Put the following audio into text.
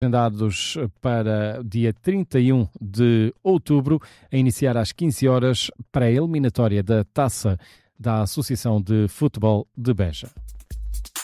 agendados para dia 31 de outubro, a iniciar às 15 horas para a eliminatória da Taça da Associação de Futebol de Beja.